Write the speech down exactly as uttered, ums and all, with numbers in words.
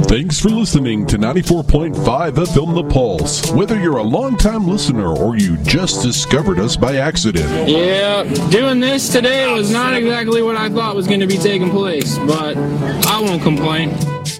Thanks for listening to ninety-four point five F M The Pulse. Whether you're a longtime listener or you just discovered us by accident. Yeah, doing this today was not exactly what I thought was going to be taking place, but I won't complain.